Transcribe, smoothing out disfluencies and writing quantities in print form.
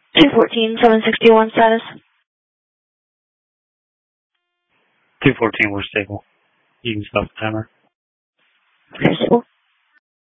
214, 761 status. 214, we're stable. You can stop the timer. Okay, stable.